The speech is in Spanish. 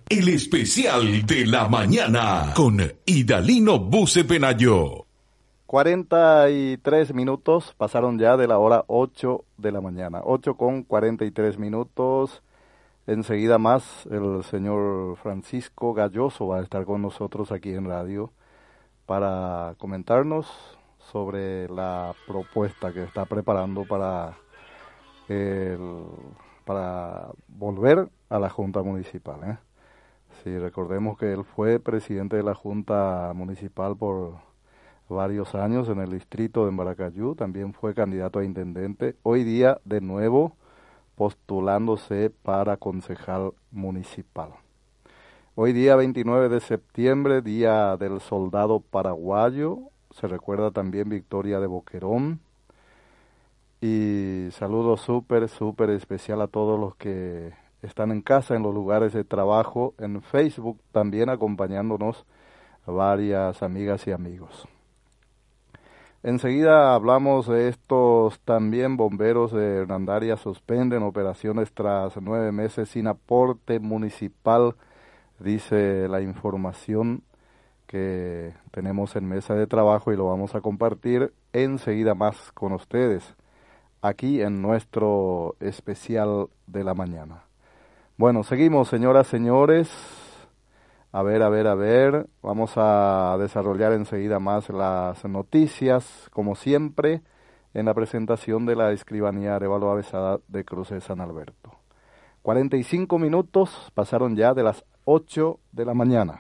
El especial de la mañana con Idalino Buce Penayo. 43 minutos pasaron ya de la hora 8 de la mañana. 8:43. Enseguida más el señor Francisco Galloso va a estar con nosotros aquí en radio para comentarnos sobre la propuesta que está preparando para volver a la Junta Municipal. Sí, recordemos que él fue presidente de la Junta Municipal por varios años en el distrito de Maracayú, también fue candidato a intendente, hoy día de nuevo postulándose para concejal municipal. Hoy día 29 de septiembre, Día del Soldado Paraguayo, se recuerda también Victoria de Boquerón, y saludo súper especial a todos los que están en casa, en los lugares de trabajo, en Facebook también acompañándonos varias amigas y amigos. Enseguida hablamos de estos también bomberos de Hernandaria suspenden operaciones tras 9 meses sin aporte municipal, dice la información que tenemos en mesa de trabajo y lo vamos a compartir enseguida más con ustedes, aquí en nuestro especial de la mañana. Bueno, seguimos, señoras, señores. A ver, vamos a desarrollar enseguida más las noticias, como siempre, en la presentación de la Escribanía Arévalo Avesada de Cruces San Alberto. 45 minutos pasaron ya de las 8 de la mañana.